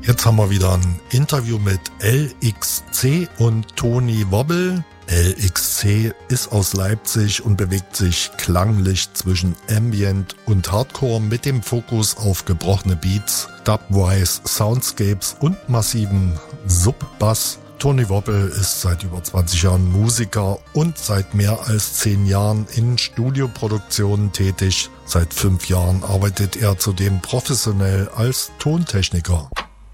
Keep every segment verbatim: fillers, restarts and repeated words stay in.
Jetzt haben wir wieder ein Interview mit L X C und Tony Wobble. L X C ist aus Leipzig und bewegt sich klanglich zwischen Ambient und Hardcore mit dem Fokus auf gebrochene Beats, Dubwise, Soundscapes und massiven Sub-Bass. Tony Wobble ist seit über zwanzig Jahren Musiker und seit mehr als zehn Jahren in Studioproduktionen tätig. Seit fünf Jahren arbeitet er zudem professionell als Tontechniker.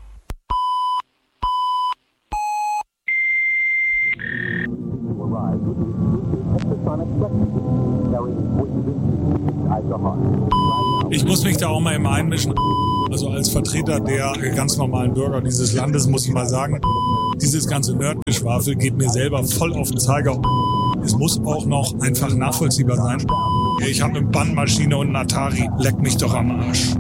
Ich muss mich da auch mal immer einmischen. Also als Vertreter der ganz normalen Bürger dieses Landes muss ich mal sagen, dieses ganze Nerdgeschwafel geht mir selber voll auf den Zeiger. Es muss auch noch einfach nachvollziehbar sein. Ich habe eine Bandmaschine und einen Atari. Leck mich doch am Arsch.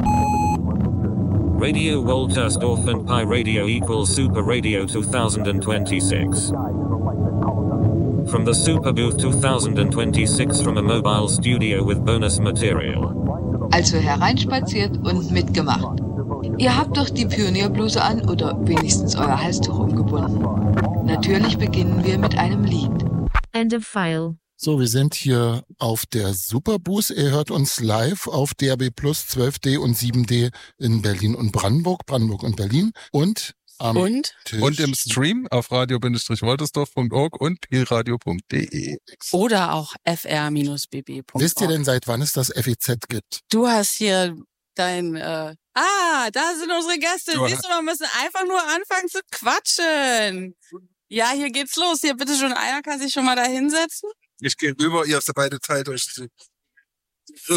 Radio Woltersdorf and Pi Radio equals Super Radio twenty twenty-six. From the Super Booth twenty twenty-six from a mobile studio with bonus material. Also hereinspaziert und mitgemacht. Ihr habt doch die Pionierbluse an oder wenigstens euer Halstuch umgebunden. Natürlich beginnen wir mit einem Lied. End of file. So, wir sind hier auf der Superbooth. Ihr hört uns live auf D A B Plus, zwölf D und sieben D in Berlin und Brandenburg, Brandenburg und Berlin. Und am und? Tisch. Und im Stream auf radio-woltersdorf punkt org und pilradio punkt de. Oder auch f r b b punkt org. Wisst ihr denn, seit wann es das F E Z gibt? Du hast hier dein... Äh ah, da sind unsere Gäste. Du Siehst du, wir müssen einfach nur anfangen zu quatschen. Ja, hier geht's los. Hier, bitte schon, einer kann sich schon mal da hinsetzen. Ich gehe rüber, ihr habt beide Zeit euch. So.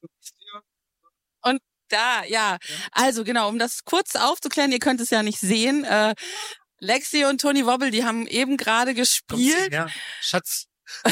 Und da, ja. Also genau, um das kurz aufzuklären, ihr könnt es ja nicht sehen. Äh, Lexi und Tony Wobble, die haben eben gerade gespielt. Ja, Schatz.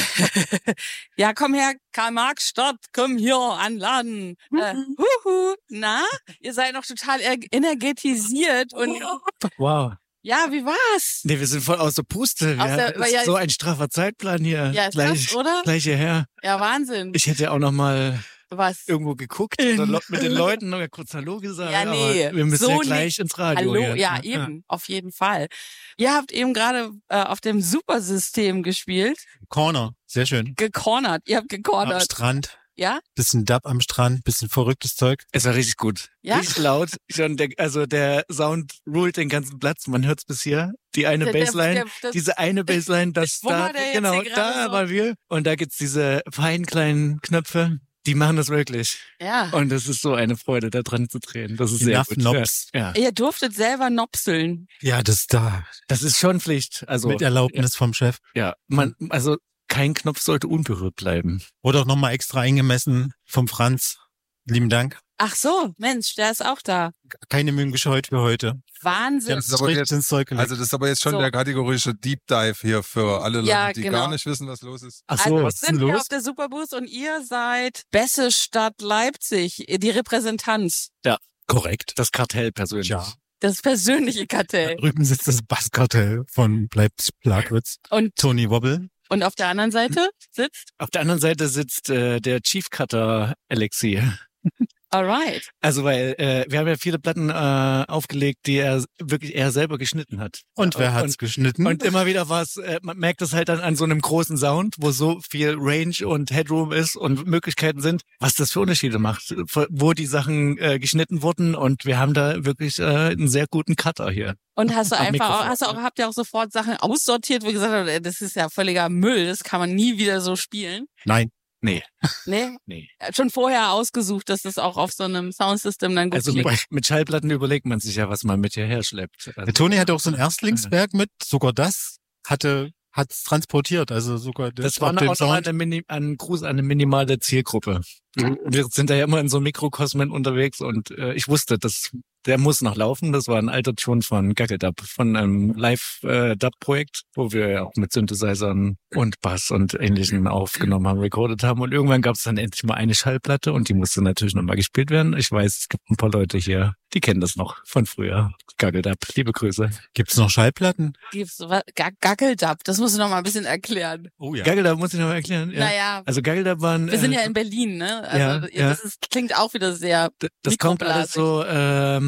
Ja, komm her, Karl-Marx-Stadt, komm hier, anladen. Mhm. Äh, huhu, na, ihr seid noch total energetisiert und... Wow. Ja, wie war's? Nee, wir sind voll aus der Puste. Aus Ja, der, das ist ja, so ein straffer Zeitplan hier. Ja, ist gleich, das, oder? Gleich hierher. Ja, Wahnsinn. Ich hätte ja auch noch mal Was? irgendwo geguckt oder mit den Leuten noch kurz Hallo gesagt. Ja, nee. Aber wir müssen so ja gleich nicht. ins Radio. Hallo, hier. ja, eben, ja. Auf jeden Fall. Ihr habt eben gerade äh, auf dem Supersystem gespielt. Corner, sehr schön. Gecornert, ihr habt gecornert. Am Strand. Ja? Bisschen Dub am Strand, bisschen verrücktes Zeug. Es war richtig gut. Ja? Richtig laut. Schon der, also der Sound rullt den ganzen Platz. Man hört's bis hier. Die eine Der- der- Bassline, der- das- diese eine Bassline, das Wo da, war der jetzt genau, hier gerade da so? waren wir. Und da gibt's diese feinen kleinen Knöpfe. Die machen das wirklich. Ja. Und es ist so eine Freude, da dran zu drehen. Das ist sehr Enough gut. Knobs. Ja. Ihr durftet selber nopseln. Ja, das da. Das ist schon Pflicht. Also Mit Erlaubnis vom Chef. ja, man, also kein Knopf sollte unberührt bleiben. Wurde auch nochmal extra eingemessen vom Franz. Lieben Dank. Ach so, Mensch, der ist auch da. Keine Mühen gescheut für heute. Wahnsinn. Ja, Das das ist aber richtig jetzt- ins Zeug gelegt. Also das ist aber jetzt schon So. der kategorische Deep Dive hier für alle Leute, Ja, die genau. gar nicht wissen, was los ist. Ach Also so, wir was ist denn sind hier los? auf der Superbooth und ihr seid Besse Stadt Leipzig, die Repräsentanz, Korrekt. Das Kartell persönlich. Ja. das persönliche Kartell. Drüben sitzt das Basskartell von Leipzig-Plagwitz. Und, Tony Wobble. und auf der anderen Seite sitzt? Auf der anderen Seite sitzt äh, der Chief Cutter Alexi. Alright. Also weil äh, wir haben ja viele Platten äh, aufgelegt, die er wirklich er selber geschnitten hat. Und wer hat's und, geschnitten? und immer wieder war es, äh, man merkt es halt dann an so einem großen Sound, wo so viel Range und Headroom ist und Möglichkeiten sind, was das für Unterschiede macht, wo die Sachen äh, geschnitten wurden. Und wir haben da wirklich äh, einen sehr guten Cutter hier. Und hast du Am einfach, auch, Mikrofon, hast du auch, habt ihr auch sofort Sachen aussortiert, wo ihr gesagt habt, ey, das ist ja völliger Müll, das kann man nie wieder so spielen? Nein. Nee, Nee? nee. Schon vorher ausgesucht, dass das auch auf so einem Soundsystem dann gut Also klingt. mit, mit Schallplatten überlegt man sich ja, was man mit hierher schleppt. Also, Der Tony hatte auch so ein Erstlingswerk mit. Sogar das hatte hat's transportiert. Also sogar Das war auf dem auch noch Sound. eine, Mini, ein Gruß an eine minimale Zielgruppe. Wir sind da ja immer in so Mikrokosmen unterwegs und äh, ich wusste, dass der muss noch laufen. Das war ein alter Tune von Gaggeldub, von einem Live-Dub-Projekt, wo wir ja auch mit Synthesizern und Bass und Ähnlichem aufgenommen haben, recorded haben. Und irgendwann gab es dann endlich mal eine Schallplatte und die musste natürlich nochmal gespielt werden. Ich weiß, es gibt ein paar Leute hier, die kennen das noch von früher. Gaggeldub, liebe Grüße. Gibt's noch Schallplatten? Gibt's was? Ga- Gaggeldub, das musst du noch mal ein bisschen erklären. Oh ja. Gaggeldub muss ich noch mal erklären. Ja. Naja, Also Gaggeldub waren... wir sind ja äh, in Berlin, ne? Also ja, das ja. ist, klingt auch wieder sehr D- Das kommt alles mikroblasig. so, ähm,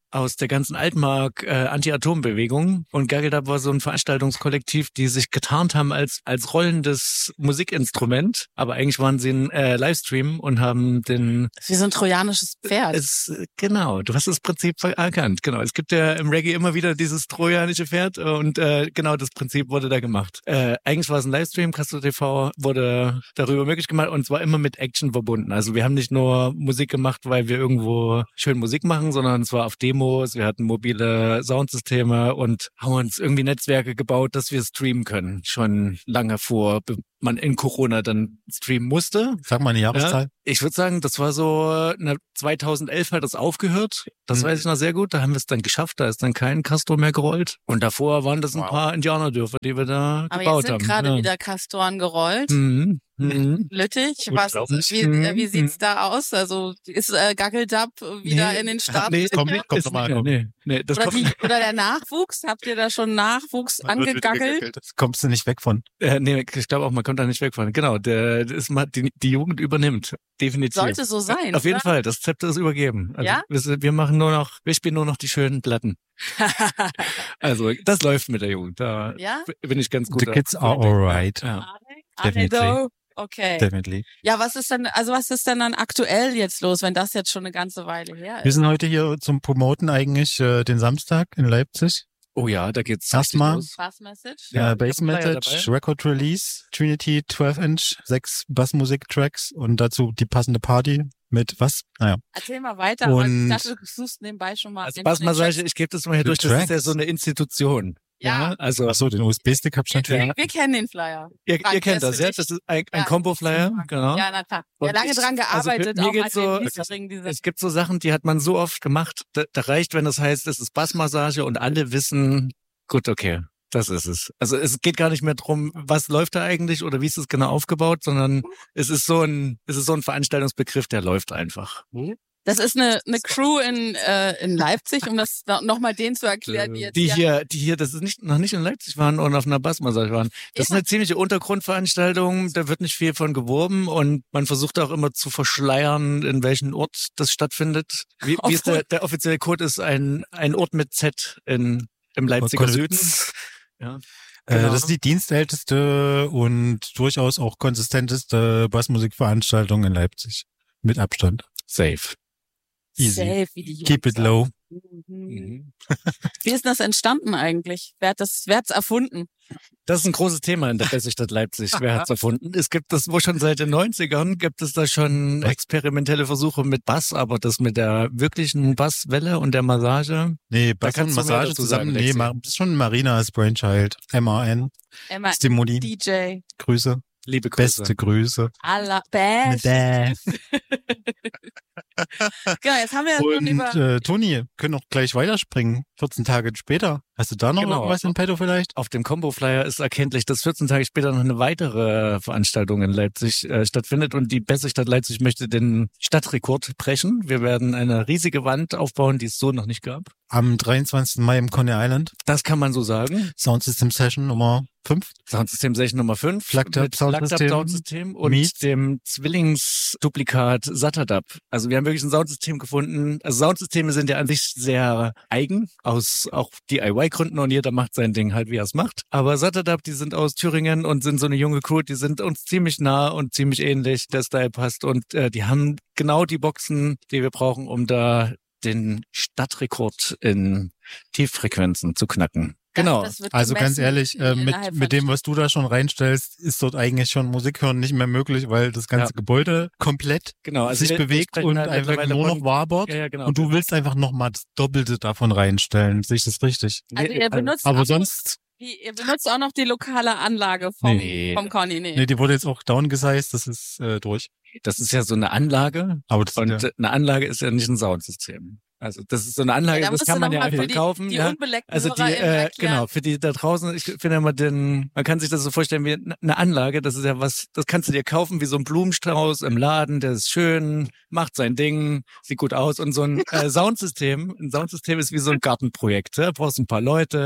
aus der ganzen Altmark äh, Anti-Atom-Bewegung und Gaggeldub war so ein Veranstaltungskollektiv, die sich getarnt haben als als rollendes Musikinstrument, aber eigentlich waren sie ein äh, Livestream und haben den... Wie so ein trojanisches Pferd. Es, genau, du hast das Prinzip erkannt. Genau, es gibt ja im Reggae immer wieder dieses trojanische Pferd und äh, genau das Prinzip wurde da gemacht. Äh, eigentlich war es ein Livestream, Castro T V wurde darüber möglich gemacht und zwar immer mit Action verbunden. Also wir haben nicht nur Musik gemacht, weil wir irgendwo schön Musik machen, sondern es war auf Demos, wir hatten mobile Soundsysteme und haben uns irgendwie Netzwerke gebaut, dass wir streamen können. Schon lange vor man in Corona dann streamen musste. Sag mal eine Jahreszahl. Ja, ich würde sagen, das war so, na, zweitausendelf hat das aufgehört. Das Mhm. weiß ich noch sehr gut. Da haben wir es dann geschafft. Da ist dann kein Castro mehr gerollt. Und davor waren das ein Wow. paar Indianerdörfer, die wir da Aber gebaut jetzt sind haben. gerade ja. wieder Castoren gerollt. Mhm. Mhm. Lüttich, Gut, was, glaub ich. wie, Mhm. äh, wie sieht's da aus? Also ist äh, Gaggeldub wieder in den Start? Nee, Komm, komm ist doch mal, nicht mehr, komm. nee, nee, das oder, kommt, die, oder der Nachwuchs? Habt ihr da schon Nachwuchs Man wird wieder angegaggelt? gegackelt. Das kommst du nicht weg von. äh, nee, ich glaube auch, man kommt da nicht weg von. Genau, der, das ist mal, die, die Jugend übernimmt. Definitiv. Sollte so sein. Auf jeden oder? Fall, das Zepter ist übergeben. Also Ja? wir, sind- wir machen nur noch, wir spielen nur noch die schönen Platten. Also das läuft mit der Jugend. Da Ja? bin ich ganz gut. The kids are alright. Ja. Definitely. Also, okay. Definitely. Ja, was ist denn, also was ist denn dann aktuell jetzt los, wenn das jetzt schon eine ganze Weile her Wir ist? sind heute hier zum Promoten eigentlich äh, den Samstag in Leipzig. Oh ja, da geht's Erstmal. richtig los. Bass Message? Ja, Ja, ich Bass hab einen Flyer Message, dabei. Record Release, Trinity zwölf Inch, sechs Bassmusik-Tracks und dazu die passende Party mit was? Naja. Erzähl mal weiter, aber ich Und- dachte, du suchst nebenbei schon mal. Also den von den Bassmassage, Tracks. ich gebe das mal hier The durch, das ist ja Tracks. so eine Institution. Ja. Also Ach so, den U S B-Stick hab ich natürlich. Wir, wir kennen den Flyer. ihr, Frank, ihr kennt der das, ist ja? für dich. Das ist ein, ein Ja. Combo-Flyer, genau. Ja, na klar. Ja, Und lange ich- dran also für- gearbeitet, mir auch geht's als so- den Liefering diese. Es gibt so Sachen, die hat man so oft gemacht, da, da reicht, wenn das heißt, es ist Bassmassage und alle wissen, gut, okay, das ist es. Also es geht gar nicht mehr drum, was läuft da eigentlich oder wie ist es genau aufgebaut, sondern es ist so ein, es ist so ein Veranstaltungsbegriff, der läuft einfach. Das ist eine, eine Crew in, äh, in Leipzig, um das nochmal denen zu erklären, die jetzt Die ja- hier, die hier, das ist nicht, noch nicht in Leipzig waren und auf einer Bassmassage waren. Das ist Ja. eine ziemliche Untergrundveranstaltung, da wird nicht viel von geworben und man versucht auch immer zu verschleiern, in welchem Ort das stattfindet. Wie, wie ist der, der offizielle Code ist ein, ein Ort mit Z in, im Leipziger Süden. Ja. Äh, Genau. das ist die dienstälteste und durchaus auch konsistenteste Bassmusikveranstaltung in Leipzig. Mit Abstand. Safe. Easy. Safe, wie die Jungs Keep it sagen. low. Mhm. Wie ist denn das entstanden eigentlich? Wer hat das, wer hat's erfunden? Das ist ein großes Thema in der Bessestadt Leipzig. Wer hat's erfunden? Es gibt das wohl schon seit den neunzigern, gibt es da schon experimentelle Versuche mit Bass, aber das mit der wirklichen Basswelle und der Massage. Nee, Da Bass und kannst du mehr Massage dazu zusammen. sagen, Nee, Lexi. ma- das ist schon Marinas Brainchild. M A N. Emma, Stimuli. D J, Grüße. Liebe Grüße. Beste Grüße. alla, Bash. Äh. Genau, jetzt haben wir ja schon Und über, äh, Toni, können auch gleich weiterspringen. vierzehn Tage später. Hast du da noch Genau. irgendwas in petto vielleicht? Auf dem Combo-Flyer ist erkenntlich, dass vierzehn Tage später noch eine weitere Veranstaltung in Leipzig äh, stattfindet und die Bessestadt Leipzig möchte den Stadtrekord brechen. Wir werden eine riesige Wand aufbauen, die es so noch nicht gab. Am dreiundzwanzigsten Mai im Coney Island. Das kann man so sagen. Soundsystem Session Nummer fünf. Soundsystem Session Nummer fünf. Flagtap mit Flagtap Soundsystem. Soundsystem und Meets. dem Zwillingsduplikat Satadub. Also wir haben wirklich ein Soundsystem gefunden. Also Soundsysteme sind ja an sich sehr eigen, aus auch D I Y-Gründen und jeder macht sein Ding halt, wie er es macht. Aber Satadub, die sind aus Thüringen und sind so eine junge Crew, die sind uns ziemlich nah und ziemlich ähnlich. Der Style passt und äh, die haben genau die Boxen, die wir brauchen, um da den Stadtrekord in Tieffrequenzen zu knacken. Genau. das wird Also ganz gemessen ehrlich, äh, mit, innerhalb mit von- dem, was du da schon reinstellst, ist dort eigentlich schon Musik hören nicht mehr möglich, weil das ganze Ja. Gebäude komplett Genau, also sich wir- wir bewegt sprechen und halt einfach mittlerweile nur von- noch wabert. Ja, ja, genau. Und du willst einfach nochmal das Doppelte davon reinstellen. Sehe ich das richtig? Also ihr benutzt, Aber auch, sonst, die, ihr benutzt auch noch die lokale Anlage vom, Nee. vom Conny, nee. nee, die wurde jetzt auch downgesized, das ist äh, durch. Das ist ja so eine Anlage Aber das und ist ja, äh, eine Anlage ist ja nicht ein Soundsystem. Also das ist so eine Anlage, Ja, da das musst kann du man noch ja mal einfach für die, kaufen. die ja. unbeleckten Also die, HörerInnen äh, erklären. genau, für die da draußen, ich finde immer den, man kann sich das so vorstellen wie eine Anlage, das ist ja was, das kannst du dir kaufen wie so ein Blumenstrauß im Laden, der ist schön, macht sein Ding, sieht gut aus und so ein äh, Soundsystem, ein Soundsystem ist wie so ein Gartenprojekt, ja? Du brauchst ein paar Leute,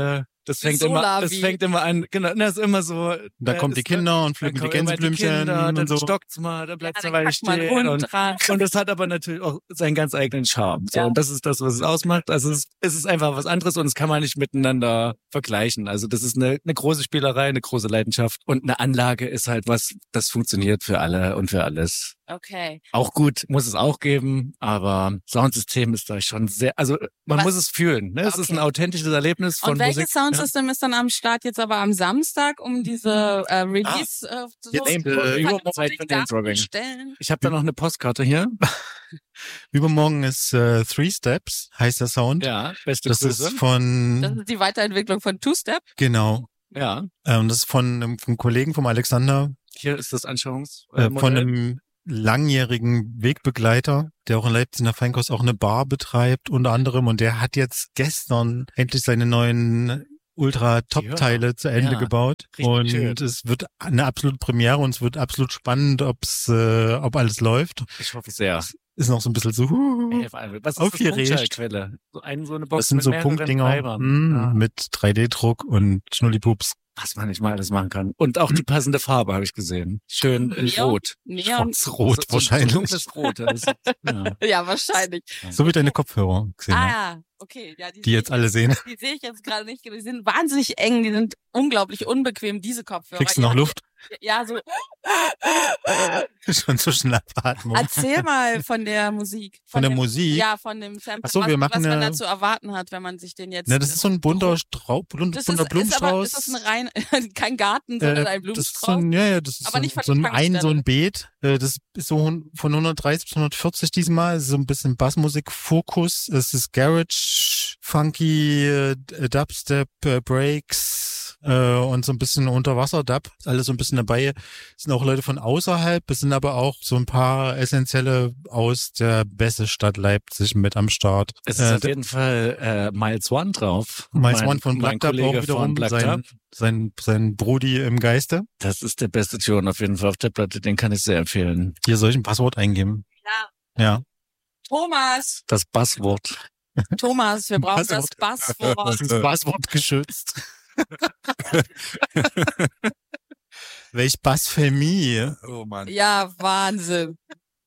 Das fängt So immer, das Lavi. fängt immer an, genau, das ist immer so. Da äh, kommen die das- Kinder und dann pflücken die kommen immer Gänseblümchen Kinder, und dann so. stockt's mal, dann bleibt's Ja, eine dann Weile packt man stehen. einen Und, Hund dran. und das hat aber natürlich auch seinen ganz eigenen Charme. So, Ja. und das ist das, was es ausmacht. Also es, es ist einfach was anderes und es kann man nicht miteinander vergleichen. Also das ist eine, eine große Spielerei, eine große Leidenschaft und eine Anlage ist halt was, das funktioniert für alle und für alles. Okay. Auch gut, muss es auch geben, aber Soundsystem ist da schon sehr, also man Was- muss es fühlen. Ne? Es ist ein Okay. authentisches Erlebnis von Und welches Musik. Soundsystem ist dann am Start jetzt aber am Samstag, um diese äh, Release äh, so Jetzt, äh, zu übermorgen Zeit für Name-Dropping. stellen? Ich habe da noch eine Postkarte hier. Übermorgen ist äh, Three Steps, heißt der Sound. Ja, beste Das Grüße. ist von, Das ist die Weiterentwicklung von Two-Step. genau, Ja, ähm, das ist von einem vom Kollegen, vom Alexander, hier ist das Anschauungs. äh, äh, von Modell. einem langjährigen Wegbegleiter, der auch in Leipzig in der Feinkost auch eine Bar betreibt, unter anderem. Und der hat jetzt gestern endlich seine neuen Ultra-Top-Teile zu Ende Ja, gebaut. richtig Und schön. es wird eine absolute Premiere und es wird absolut spannend, ob's, äh, ob alles läuft. Ich hoffe sehr. Ist noch so ein bisschen so, huh, Ey, vor allem, was ist aufgeregt. das Punktschallquelle? So eine, so eine Box das sind mit so mehreren Punktdinger Treibern. mm, Ja. mit drei D-Druck und Schnullipups. Was man nicht mal alles machen kann. Und auch die passende Farbe habe ich gesehen. Schön in Neon? Rot. Neon. Schwarz-Rot So- so- wahrscheinlich. So dunkles Rot. Das ist, ja. Ja, wahrscheinlich. So wie deine Kopfhörer, Xenia, Ah, okay. Ja, die, die jetzt alle sehen. Die sehe ich jetzt gerade nicht. Die sind wahnsinnig eng, die sind unglaublich unbequem, diese Kopfhörer. Kriegst du noch ja, Luft? Ja, so. Schon so Schnappatmung. Erzähl mal von der Musik. Von der dem, Musik? Ja, von dem Sample. Ach so, was, wir machen was man eine- da zu erwarten hat, wenn man sich den jetzt... Na, das ist so ein bunter Strauß, bunter Das ist, ist, aber, Blumenstrauß. ist das ein rein, kein Garten, sondern Äh, ein das ist so Blumenstrauß? ein, ja, ja, das ist Aber so, nicht von so ein, der ein, so Tankstelle. ein Beet. Äh, Das ist so hun- von hundertdreißig bis hundertvierzig diesmal. So ein bisschen Bassmusik-Fokus. Es ist Garage, Funky, äh, Dubstep, äh, Breaks äh, und so ein bisschen Unterwasser-Dub. Ist alles so ein bisschen dabei. Es sind auch Leute von außerhalb. Es sind aber auch so ein paar Essentielle aus der Bässe-Stadt Leipzig mit am Start. Es Äh, ist auf jeden Fall äh, Miles One drauf. Miles Mein- One von mein Black Dub Kollege auch wiederum. von Black Sein, Dub. sein, sein Brudi im Geiste. Das ist der beste Tune auf jeden Fall auf der Platte. Den kann ich sehr empfehlen. Hier soll ich ein Passwort eingeben. Ja. Ja. Thomas, Das Basswort. Thomas, wir brauchen das Basswort. Das ist Passwort geschützt. Welch Blasphemie. Oh Mann. Ja, Wahnsinn.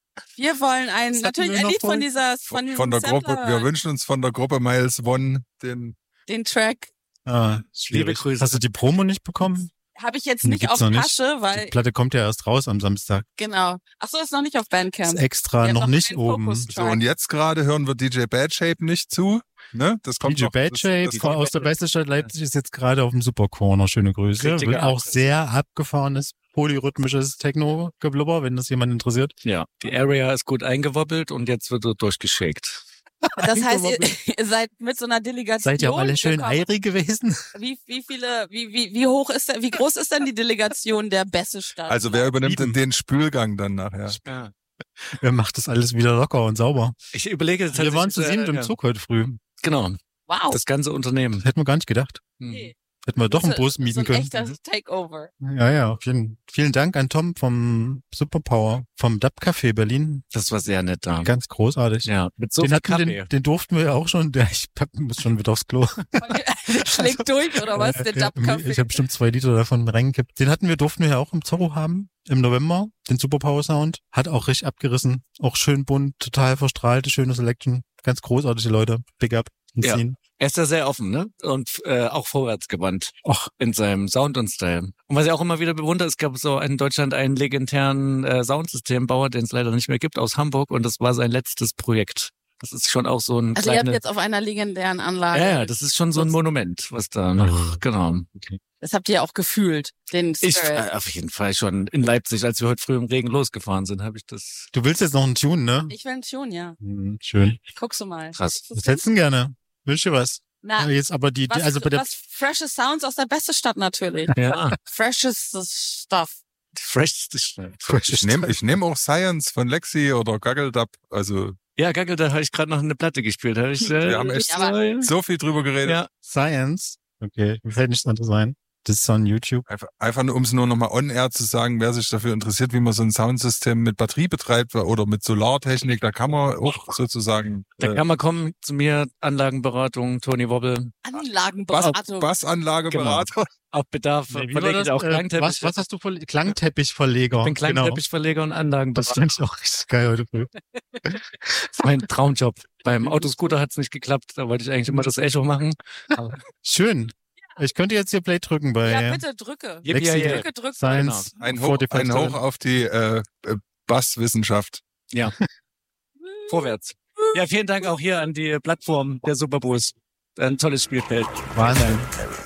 Wir wollen ein, Was hatten natürlich wir ein noch Lied von vor? dieser, von diesem Von der Gruppe, Sampler, wir wünschen uns von der Gruppe Miles One den den Track. Ah, Liebe Grüße. Hast du die Promo nicht bekommen? Habe ich jetzt Die nicht gibt's auf noch nicht. Tasche, Die weil, Platte kommt ja erst raus am Samstag. genau. Ach so, ist noch nicht auf Ist Bandcamp. extra Wir haben noch noch nicht keinen oben. Fokus. So, und jetzt gerade hören wir D J Bad Shape nicht zu. Ne? Das kommt D J noch, Bad das, Shape das kommt aus der Beste-Stadt Leipzig ist jetzt gerade auf dem Super Corner. Schöne Grüße. Richtiger Will auch Abriss. sehr abgefahrenes, polyrhythmisches Techno-Geblubber, wenn das jemand interessiert. Ja, die Area ist gut eingewobbelt und jetzt wird er durchgeschickt. Das heißt, ihr, ihr seid mit so einer Delegation. Seid ihr auch alle schön gekommen. eirig gewesen? Wie, wie viele, wie, wie, wie hoch ist der, wie groß ist denn die Delegation der Bässe-Stadt? Also wer übernimmt denn Sieben. den Spülgang dann nachher? Ja. Wer macht das alles wieder locker und sauber? Ich überlege jetzt Wir waren zu tatsächlich, siebt äh, im Zug heute früh. Genau, wow. das ganze Unternehmen. Hätten wir gar nicht gedacht. Hm. Nee. Hätten wir doch einen So- Bus so mieten ein können. echter Takeover. Ja, ja, auf jeden Fall. Vielen Dank an Tom vom Superpower, vom Dub Café Berlin. Das war sehr nett da. Ganz großartig. Ja, mit so den, viel hatten, Kaffee. den, den durften wir ja auch schon. Der, ich hab, muss schon wieder aufs Klo. Schlägt durch, oder was? Der Äh, ja, Dub-Kaffee. ich habe bestimmt zwei Liter davon reingekippt. Den hatten wir, durften wir ja auch im Zorro haben, im November, den Superpower Sound. Hat auch richtig abgerissen. Auch schön bunt, total verstrahlte, schöne Selection. Ganz großartige Leute. Big up. Ja. Scene. Er ist ja sehr offen, ne? Und äh, auch vorwärtsgewandt Och, in seinem Sound und Style. Und was ich auch immer wieder bewundere, es gab so in Deutschland einen legendären äh, Soundsystembauer, den es leider nicht mehr gibt, aus Hamburg. Und das war sein letztes Projekt. Das ist schon auch so ein Also ihr habt kleines... jetzt auf einer legendären Anlage. Ja, ja, das ist schon so ein Monument, was da noch, genau. Das habt ihr auch gefühlt, den Ich, Spirit. äh, auf jeden Fall schon in Leipzig, als wir heute früh im Regen losgefahren sind, habe ich das du willst jetzt noch einen Tune, ne? Ich will schon, ja. Hm, schön. Guckst du mal. krass. Was hättest du denn gerne? Wünsch dir was? Na, Ja, jetzt aber die, die was, also bei der was freshes Sounds aus der Beste-Stadt natürlich. Ja, Freshes Stuff. freshste Stadt. Ich nehme ich nehm auch Science von Lexi oder Gaggeldub. Also Ja, Gagel, da habe ich gerade noch eine Platte gespielt. Hab ich, äh, wir haben echt Ja, aber- so viel drüber geredet. ja. Science. Okay, mir fällt nichts anderes ein. Das ist on YouTube. Einfach, einfach nur, um es nur nochmal on-air zu sagen, wer sich dafür interessiert, wie man so ein Soundsystem mit Batterie betreibt oder mit Solartechnik, da kann man auch sozusagen... Da äh, kann man kommen zu mir, Anlagenberatung, Tony Wobble. Bass, Anlagenberatung. Bassanlageberater. Auf Bedarf Nee, wie verlege war ich das? auch Äh, Klangteppich. was, was hast du für Klangteppichverleger? Ich bin Genau. Klangteppichverleger und Das Anlagenberater. fand ich auch richtig geil heute früh. Das ist mein Traumjob. Beim Autoscooter hat es nicht geklappt, da wollte ich eigentlich immer das Echo machen. Aber Schön. Ich könnte jetzt hier Play drücken bei Ja, bitte drücke. Yippie, Lexi yeah, yeah. Drücke, drücke. Science. Ein Hoch, ein Hoch auf die äh, äh, Basswissenschaft. Ja, vorwärts. Ja, vielen Dank auch hier an die Plattform der Superboost. Ein tolles Spielfeld. Wahnsinn.